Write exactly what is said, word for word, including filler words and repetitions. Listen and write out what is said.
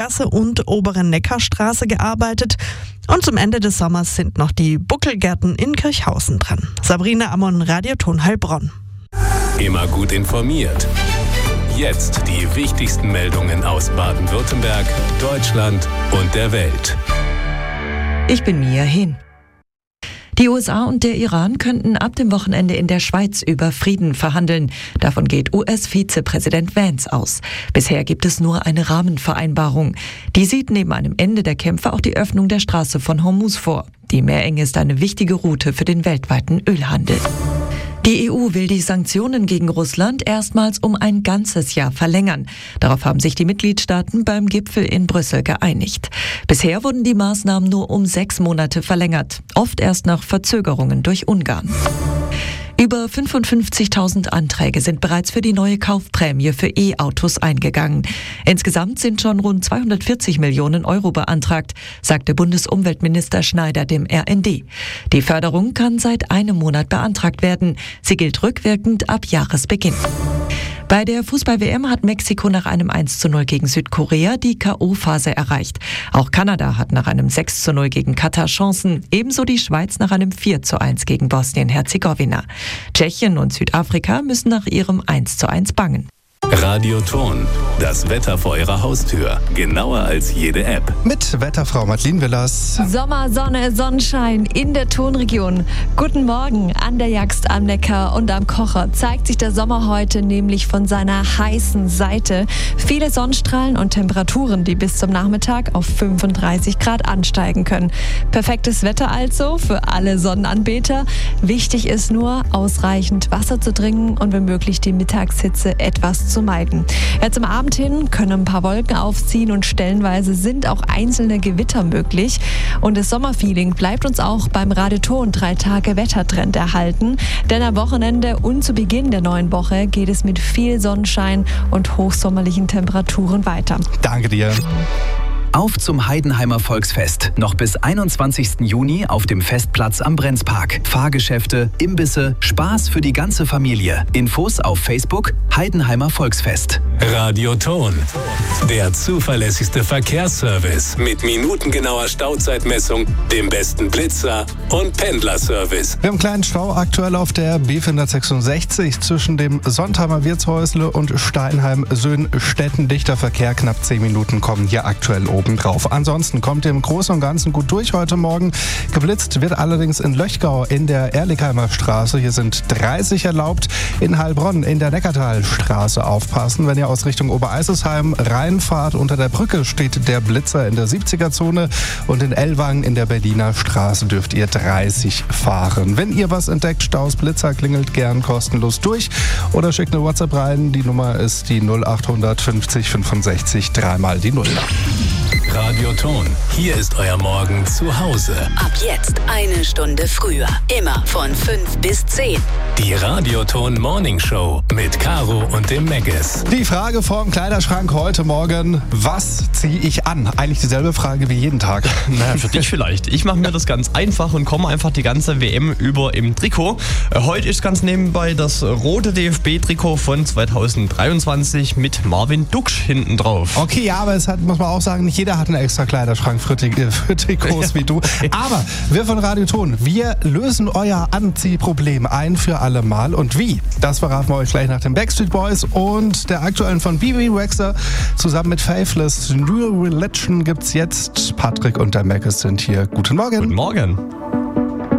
Straße und Oberen Neckarstraße gearbeitet. Und zum Ende des Sommers sind noch die Buckelgärten in Kirchhausen dran. Sabrina Ammon, Radioton Heilbronn. Immer gut informiert. Jetzt die wichtigsten Meldungen aus Baden-Württemberg, Deutschland und der Welt. Ich bin Mia Hin. Die U S A und der Iran könnten ab dem Wochenende in der Schweiz über Frieden verhandeln. Davon geht U S-Vizepräsident Vance aus. Bisher gibt es nur eine Rahmenvereinbarung. Die sieht neben einem Ende der Kämpfe auch die Öffnung der Straße von Hormuz vor. Die Meerenge ist eine wichtige Route für den weltweiten Ölhandel. Die E U will die Sanktionen gegen Russland erstmals um ein ganzes Jahr verlängern. Darauf haben sich die Mitgliedstaaten beim Gipfel in Brüssel geeinigt. Bisher wurden die Maßnahmen nur um sechs Monate verlängert, oft erst nach Verzögerungen durch Ungarn. Über fünfundfünfzigtausend Anträge sind bereits für die neue Kaufprämie für E-Autos eingegangen. Insgesamt sind schon rund zweihundertvierzig Millionen Euro beantragt, sagte Bundesumweltminister Schneider dem R N D. Die Förderung kann seit einem Monat beantragt werden. Sie gilt rückwirkend ab Jahresbeginn. Bei der Fußball-W M hat Mexiko nach einem eins zu null gegen Südkorea die K O-Phase erreicht. Auch Kanada hat nach einem sechs zu null gegen Katar Chancen, ebenso die Schweiz nach einem vier zu eins gegen Bosnien-Herzegowina. Tschechien und Südafrika müssen nach ihrem eins zu eins bangen. Radioton, das Wetter vor Ihrer Haustür. Genauer als jede App. Mit Wetterfrau Madeleine Willers. Sommer, Sonne, Sonnenschein in der Tonregion. Guten Morgen an der Jagst, am Neckar und am Kocher zeigt sich der Sommer heute nämlich von seiner heißen Seite. Viele Sonnenstrahlen und Temperaturen, die bis zum Nachmittag auf fünfunddreißig Grad ansteigen können. Perfektes Wetter also für alle Sonnenanbeter. Wichtig ist nur, ausreichend Wasser zu trinken und wenn möglich die Mittagshitze etwas zu meiden. Ja, zum Abend hin können ein paar Wolken aufziehen und stellenweise sind auch einzelne Gewitter möglich. Und das Sommerfeeling bleibt uns auch beim Radioton drei Tage Wettertrend erhalten. Denn am Wochenende und zu Beginn der neuen Woche geht es mit viel Sonnenschein und hochsommerlichen Temperaturen weiter. Danke dir. Auf zum Heidenheimer Volksfest. Noch bis einundzwanzigsten Juni auf dem Festplatz am Brenzpark. Fahrgeschäfte, Imbisse, Spaß für die ganze Familie. Infos auf Facebook Heidenheimer Volksfest. Radioton, der zuverlässigste Verkehrsservice mit minutengenauer Stauzeitmessung, dem besten Blitzer und Pendlerservice. Wir haben einen kleinen Stau aktuell auf der B vierhundertsechsundsechzig zwischen dem Sontheimer Wirtshäusle und Steinheim-Söhnstetten. Dichter Verkehr, knapp zehn Minuten kommen hier aktuell obendrauf. Ansonsten kommt ihr im Großen und Ganzen gut durch heute Morgen. Geblitzt wird allerdings in Löchgau in der Erlikheimer Straße. Hier sind dreißig erlaubt. In Heilbronn in der Neckartalstraße aufpassen. Wenn ihr aus Richtung Obereisesheim reinfahrt, unter der Brücke steht der Blitzer in der siebziger-Zone und in Ellwangen in der Berliner Straße dürft ihr dreißig fahren. Wenn ihr was entdeckt, Staus, Blitzer, klingelt gern kostenlos durch oder schickt eine WhatsApp rein. Die Nummer ist die null achthundert fünfzig fünfundsechzig, dreimal die Null. Radioton, hier ist euer Morgen zu Hause. Ab jetzt eine Stunde früher. Immer von fünf bis zehn. Die Radioton Morning Show mit Caro und dem Megges. Die Frage vorm Kleiderschrank heute Morgen: Was ziehe ich an? Eigentlich dieselbe Frage wie jeden Tag. Naja, für dich vielleicht. Ich mache mir das ganz einfach und komme einfach die ganze W M über im Trikot. Heute ist ganz nebenbei das rote D F B-Trikot von zweitausenddreiundzwanzig mit Marvin Duksch hinten drauf. Okay, ja, aber es hat, muss man auch sagen, nicht jeder hat einen extra Kleiderschrank für, für Trikots wie du. Aber wir von Radioton, wir lösen euer Anziehproblem ein für alle Mal. Und wie? Das verraten wir euch gleich nach den Backstreet Boys und der aktuellen von B B Rexha. Zusammen mit Faithless New Religion gibt's jetzt. Patrick und der Megges sind hier. Guten Morgen. Guten Morgen.